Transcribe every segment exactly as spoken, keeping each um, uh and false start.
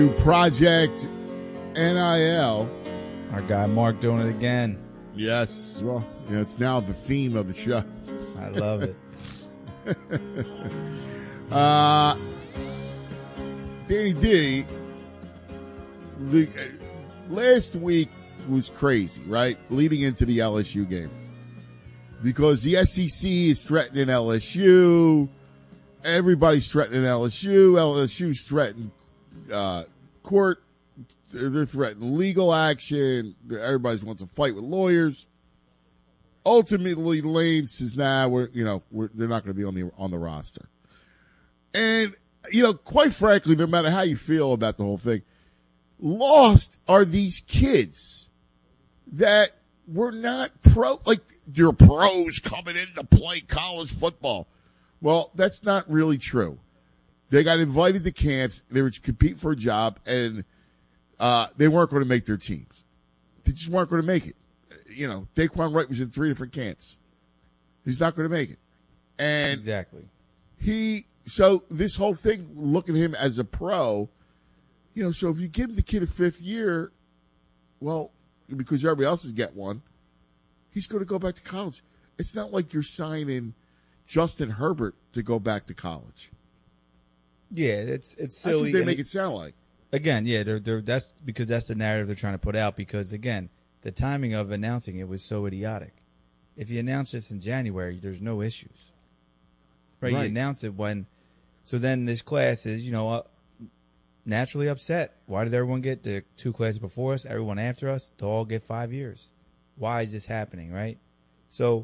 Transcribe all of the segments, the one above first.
Project N I L. Our guy Mark doing it again. Yes. Well, yeah, it's now the theme of the show. I love it. uh, Danny D, the, uh, last week was crazy, right? Leading into the L S U game. Because the S E C is threatening L S U. Everybody's threatening L S U. L S U's threatening uh, court. They're threatening legal action. Everybody wants to fight with lawyers. Ultimately, Lane says, "Nah, we're you know we're, they're not going to be on the on the roster." And you know, quite frankly, no matter how you feel about the whole thing, lost are these kids that were not pro. Like you're pros coming in to play college football. Well, that's not really true. They got invited to camps. They were to compete for a job, and uh, they weren't going to make their teams. They just weren't going to make it. You know, Daquan Wright was in three different camps. He's not going to make it. And exactly. He, so this whole thing, look at him as a pro, you know, so if you give the kid a fifth year, well, because everybody else is get one, he's going to go back to college. It's not like you're signing Justin Herbert to go back to college. Yeah, it's it's silly. That's what they make it sound like. Again, yeah, they're, they're, that's because that's the narrative they're trying to put out. Because again, the timing of announcing it was so idiotic. If you announce this in January, there's no issues, right? right. You announce it when, so then this class is, you know, uh, naturally upset. Why does everyone get the two classes before us, everyone after us, to all get five years? Why is this happening, right? So,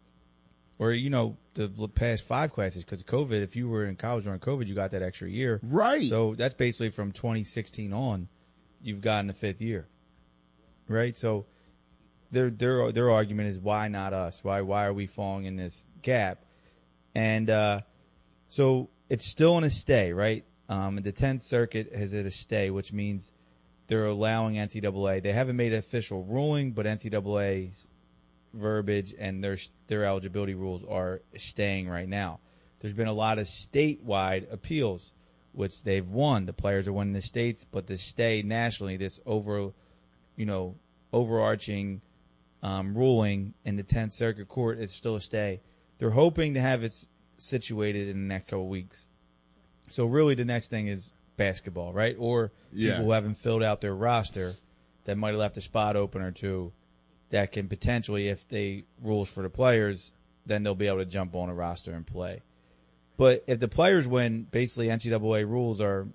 or you know, the past five classes, because COVID, if you were in college during COVID, you got that extra year. Right. So that's basically from twenty sixteen on, you've gotten a fifth year. Right? So their their their argument is, why not us? Why why are we falling in this gap? And uh, so it's still in a stay, right? Um, the tenth Circuit has it a stay, which means they're allowing N C double A. They haven't made an official ruling, but N C double A's verbiage and their their eligibility rules are staying right now. There's been a lot of statewide appeals, which they've won. The players are winning the states, but the stay nationally, this over, you know, overarching um, ruling in the tenth Circuit Court is still a stay. They're hoping to have it situated in the next couple of weeks. So really, the next thing is basketball, right? Or yeah. people who haven't filled out their roster that might have left a spot open or two, that can potentially, if they rules for the players, then they'll be able to jump on a roster and play. But if the players win, basically N C double A rules are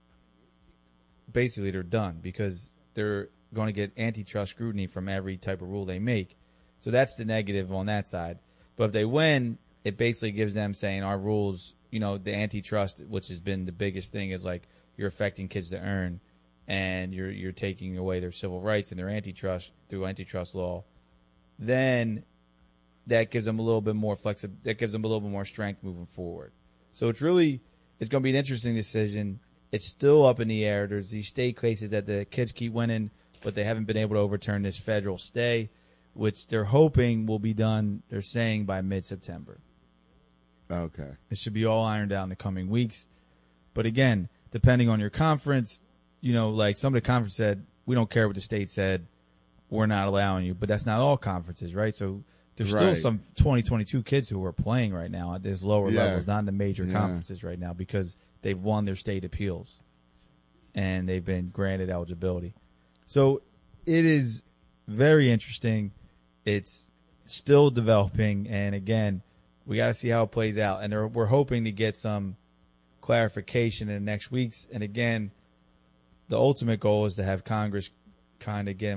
basically they're done because they're going to get antitrust scrutiny from every type of rule they make. So that's the negative on that side. But if they win, it basically gives them saying our rules, you know, the antitrust, which has been the biggest thing, is like you're affecting kids to earn. And you're you're taking away their civil rights and their antitrust through antitrust law, then that gives them a little bit more flexi- that gives them a little bit more strength moving forward. So it's really it's going to be an interesting decision. It's still up in the air. There's these state cases that the kids keep winning, but they haven't been able to overturn this federal stay, which they're hoping will be done, they're saying, by mid-September. Okay. It should be all ironed out in the coming weeks. But again, depending on your conference, you know, like some of the conference said, we don't care what the state said, we're not allowing you. But that's not all conferences, right? So there's right. still some twenty twenty-two kids who are playing right now at this lower yeah. levels, not in the major yeah. conferences right now, because they've won their state appeals and they've been granted eligibility. So it is very interesting. It's still developing. And again, we got to see how it plays out. And we're hoping to get some clarification in the next weeks. And again, the ultimate goal is to have Congress kind of get